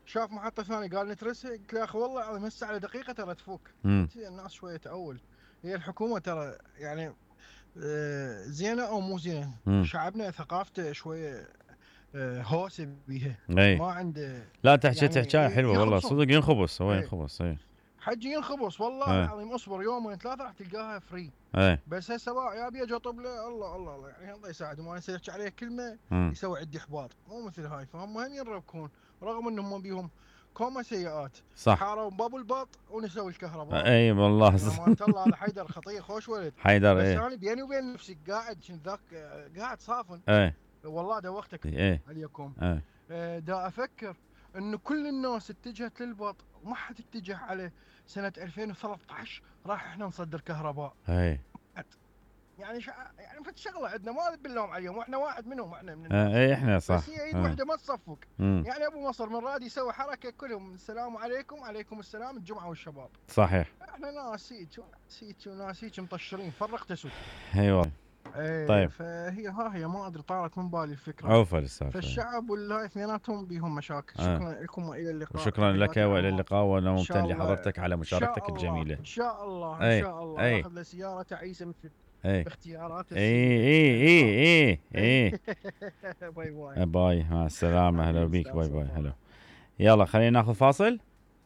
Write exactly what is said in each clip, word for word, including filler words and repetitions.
شاف محطة ثانية قال نترسها، قلت له يا اخي والله العظيم هسه على دقيقة ترى تفوك. امم هي الناس شوية تأول. هي الحكومة ترى يعني آه، زينة او مو زينة، امم شعبنا ثقافته شوية آه، هوسة بيها، اي ما عنده لا تحكي يعني. تحكي حلوه والله يخبصون. صدق، ينخبص هو ايه ينخبص. اي حجي ينخبص والله اي العظيم، اصبر يومين ثلاثة راح تلقاها فري. اي بس هسه بقى يا ابي اجي اطب له، الله الله الله يعني الله يساعده، ما يصير عليه كلمه امم يسوي عندي احباط، مو مثل هاي. فهم هم ينربكون رغم انهم ما بيهم كوما سيئات. صح. حاروا باب الباط ونسوي الكهرباء. اي والله يعني امانه الله هذا حيدر خطيه خوش ولد. حيدر. بس اي انا بيني وبين نفسي قاعد كنت ذاك آه، قاعد صافن. اي والله دوختك اي عليكم. اي آه، دا افكر انه كل الناس اتجهت للبط وما حد اتجه عليه. سنه ألفين وثلاثة عشر راح احنا نصدر كهرباء. اي يعني شع... يعني فد شغله عندنا ما باللوم عليهم، واحنا واحد منهم، احنا من الناس. اي احنا بس صح. هي ايد اه واحده ما تصفق. امم يعني ابو مصر من راد يسوي حركه كلهم السلام عليكم عليكم السلام الجمعه والشباب. صحيح. احنا ناس هيك وناس هيك وناس هيك مطشرين فرق تسد. اي والله. ايه طيب فهي ها هي ما ادري طارت من بالي الفكره. عوفة السالفه. فالشعب والهاي اثنيناتهم بيهم مشاكل. اه شكرا لكم والى اللقاء، وشكرا لك تحياتي والى العمار. اللقاء، وانا ان ممتن شاء الله لحضرتك على ان مشاركتك شاء الله الجميله. ان شاء الله ان اي شاء الله اي ناخذ له سياره تعيسه مثل اي باختيارات اي السيد. اي الى اي اللقاء. اي اي اي باي باي. باي مع السلامة، هلا حبيبي بيك، استاذ باي باي صفاء. هلا. يلا خلينا ناخذ فاصل.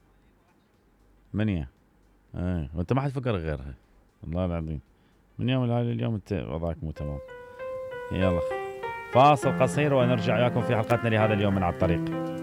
منيا ايه وانت ما حد فكر غيرها والله العظيم، من يوم الهالي اليوم انت وضعك مو تمام. يلا فاصل قصير ونرجع وياكم في حلقتنا لهذا اليوم من على الطريق.